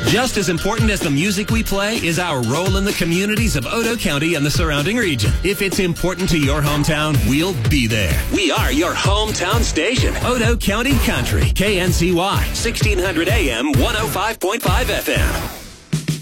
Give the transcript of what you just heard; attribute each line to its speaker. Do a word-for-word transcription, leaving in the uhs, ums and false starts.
Speaker 1: Just as important as the music we play is our role in the communities of Odo County and the surrounding region. If it's important to your hometown, we'll be there. We are your hometown station. Odo County Country. K N C Y, sixteen hundred A M, one oh five point five F M.